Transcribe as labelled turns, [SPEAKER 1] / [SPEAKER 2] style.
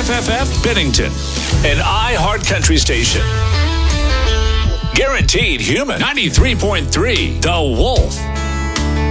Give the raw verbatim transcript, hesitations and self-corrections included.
[SPEAKER 1] F F F Bennington, an iHeart Country station. Guaranteed human. ninety-three point three The Wolf.